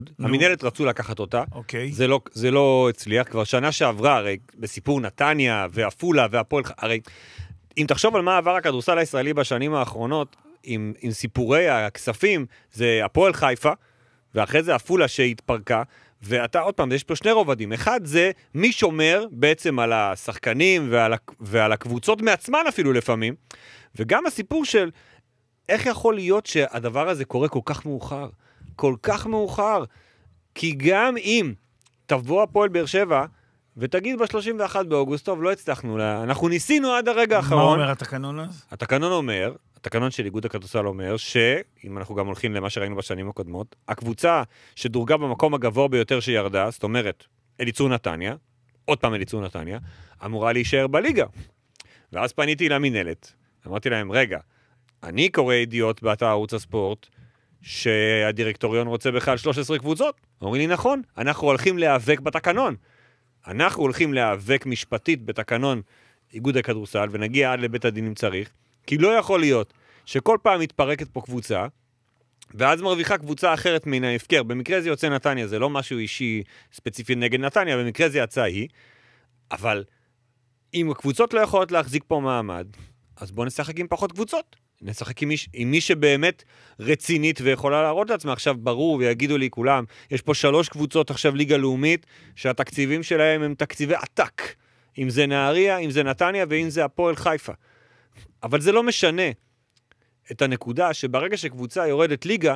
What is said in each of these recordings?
המנהלת רצו לקחת אותה, אוקיי. זה לא הצליח, כבר שנה שעברה, הרי בסיפור נתניה ואפולה והפועל, הרי אם תחשוב על מה עבר הכדורסל הישראלי בשנים האחרונות, עם סיפורי הכספים, זה הפועל חיפה, ואחרי זה אפולה שהתפרקה, ואתה עוד פעם, יש פה שני רובדים. אחד זה מי שומר בעצם על השחקנים ועל הקבוצות מעצמן אפילו לפעמים, וגם הסיפור של איך יכול להיות שהדבר הזה קורה כל כך מאוחר. כל כך מאוחר. כי גם אם תבוא הפועל באר שבע, ותגיד ב-31 באוגוסט, טוב, לא הצלחנו, אנחנו ניסינו עד הרגע האחרון. מה אומר התקנון אז? התקנון אומר, התקנון של איגוד הכדורסל אומר, שאם אנחנו גם הולכים למה שראינו בשנים הקודמות, הקבוצה שדורגה במקום הגבוה ביותר שירדה, זאת אומרת, אליצור נתניה, עוד פעם אליצור נתניה, אמורה להישאר בליגה. ואז פניתי למנהלת, אמרתי להם, רגע, אני קורא ידיעות באתר ערוץ הספורט, שהדירקטוריון רוצה בכלל 13 קבוצות. אומרים לי, נכון, אנחנו הולכים להיאבק בתקנון. אנחנו הולכים להיאבק משפטית בתקנון איגוד הכדורסל, ונגיע עד לבית הדין אם צריך, כי לא יכול להיות שכל פעם מתפרקת פה קבוצה, ואז מרוויחה קבוצה אחרת מן ההפקר. במקרה זה יוצא נתניה, זה לא משהו אישי ספציפי נגד נתניה, במקרה זה יצא היא, אבל אם הקבוצות לא יכולות להחזיק פה מעמד, אז בואו נשחק עם פחות קבוצות. נשחק עם מי שבאמת רצינית ויכולה להראות לעצמה. עכשיו ברור ויגידו לי כולם, יש פה 3 קבוצות עכשיו ליגה לאומית, שהתקציבים שלהם הם תקציבי עתק. אם זה נהריה, אם זה נתניה ואם זה הפועל חיפה. אבל זה לא משנה את הנקודה שברגע שקבוצה יורדת ליגה,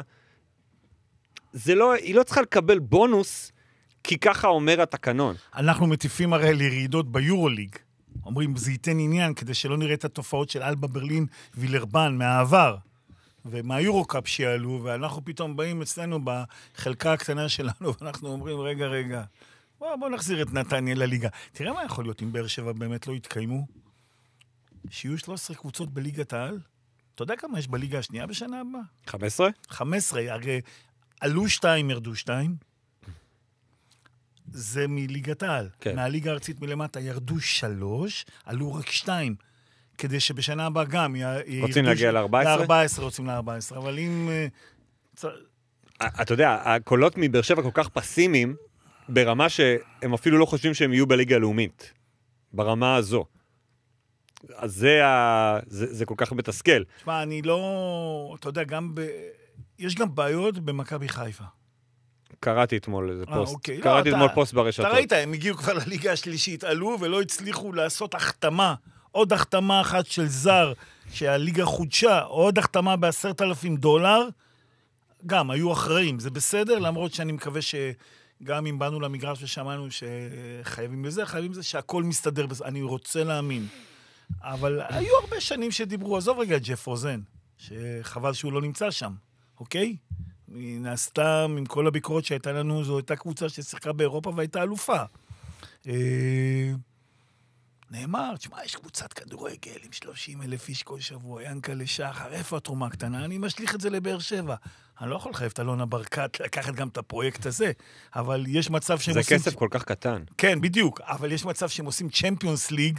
היא לא צריכה לקבל בונוס, כי ככה אומר התקנון. אנחנו מטיפים הרי לירידות ביורוליג. אומרים, זה ייתן עניין כדי שלא נראה את התופעות של אלבה ברלין וילרבן מהעבר, ומהיורוקאפ שיעלו, ואנחנו פתאום באים אצלנו בחלקה הקטנה שלנו, ואנחנו אומרים, רגע, בוא נחזיר את נתניה לליגה. תראה מה יכול להיות אם באר שבע באמת לא יתקיימו? שיהיו 13 קבוצות בליגת העל? אתה יודע כמה יש בליגה השנייה בשנה הבאה? 15? 15, הרי עלו 2, ירדו 2, זה מליגת העל. כן. מהליגה הארצית מלמטה ירדו 3, עלו רק 2, כדי שבשנה הבאה גם רוצים להגיע ל-14? ל-14 רוצים ל-14, אבל אם... אתה יודע, הקולות מבאר שבע כל כך פסימיים, ברמה שהם אפילו לא חושבים שהם יהיו בליגה הלאומית. ברמה הזו. אז זה כל כך מתסכל. תשמע, אני לא... אתה יודע, יש גם בעיות במכבי חיפה. קראתי אתמול איזה פוסט. אוקיי. קראתי אתמול פוסט ברשתות. אתה ראית, הם הגיעו כבר לליגה השלישית, עלו ולא הצליחו לעשות החתמה, עוד החתמה אחת של זר, שהליגה חודשה, עוד החתמה $10,000, גם היו אחראים, זה בסדר, למרות שאני מקווה שגם אם באנו למגרש ושמענו שחייבים לזה, שהכל מסתדר בזה, אני רוצה להאמין. אבל היו הרבה שנים שדיברו, עזוב רגע ג'ף רוזן, שחבל שהוא לא נמצא שם, אוקיי? נעשתם עם כל הביקורת שהייתה לנו, זו הייתה קבוצה ששיחקה באירופה והייתה אלופה. נאמר, תשמע, יש קבוצת כדורגל עם 30,000 איש כל שבוע, ינקלה שחר, איפה התרומה הקטנה? אני משליך את זה לבאר שבע. אני לא יכול לחייב את אלונה ברקת לקחת גם את הפרויקט הזה, אבל יש מצב שהם עושים... זה כסף כל כך קטן. כן, בדיוק, אבל יש מצב שהם עושים צ'מפיונס ליג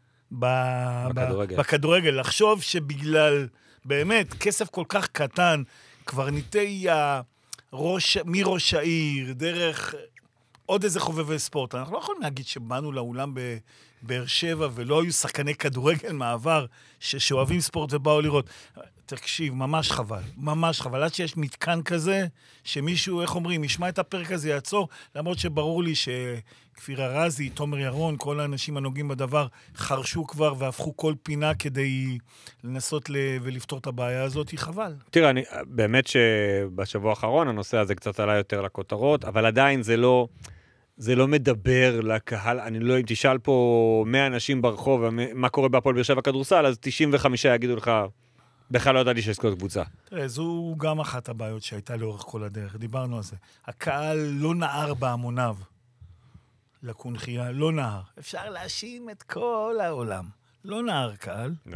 בכדורגל. לחשוב שבגלל, באמת, כסף כל כך קטן, קברניטי מראש העיר, דרך עוד איזה חובבי ספורט. אנחנו לא יכולים להגיד שבאנו לאולם בבאר שבע ולא היו שחקני כדורגל מעבר שאוהבים ספורט ובאו לראות. תקשיב, ממש חבל. עד שיש מתקן כזה, שמישהו, איך אומרים, ישמע את הפרק הזה, יעצור, למרות שברור לי שכפיר ארזי, תומר ירון, כל האנשים הנוגעים בדבר, חרשו כבר והפכו כל פינה כדי לנסות ולפתור את הבעיה הזאת, היא חבל. תראה, באמת שבשבוע האחרון הנושא הזה קצת עלה יותר לכותרות, אבל עדיין זה לא מדבר לקהל, אני לא, אם תשאל פה 100 אנשים ברחוב, מה קורה בהפועל באר שבע כדורסל, אז 95 יגידו לך, בכלל לא ידעתי שיש כל קבוצה. תראה, זו גם אחת הבעיות שהייתה לאורך כל הדרך, דיברנו על זה. הקהל לא נער בהמוניו לקונחייה, לא נער. אפשר להאשים את כל העולם. לא נער קהל. לא.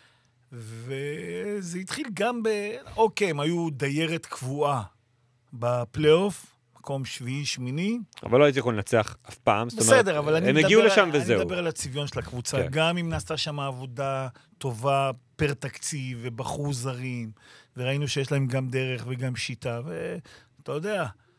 וזה התחיל גם אוקיי, הם היו דיירת קבועה בפלייאוף, מקום 7-8. אבל לא הייתי יכול לנצח אף פעם. בסדר, אבל הם הגיעו לשם וזהו. אני מדבר על הצביון של הקבוצה. כן. גם אם נעשתה שם עבודה טובה פר תקציב ובחרו זרים, וראינו שיש להם גם דרך וגם שיטה, ואתה יודע,